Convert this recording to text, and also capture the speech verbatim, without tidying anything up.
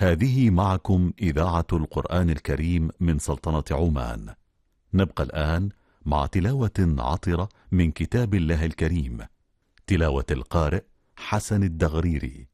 هذه معكم إذاعة القرآن الكريم من سلطنة عمان. نبقى الآن مع تلاوة عطرة من كتاب الله الكريم، تلاوة القارئ حسن الدغريري.